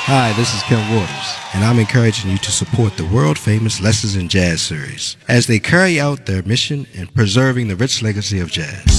Hi, this is Ken Waters, and I'm encouraging you to support the world-famous Lessons in Jazz series as they carry out their mission in preserving the rich legacy of jazz.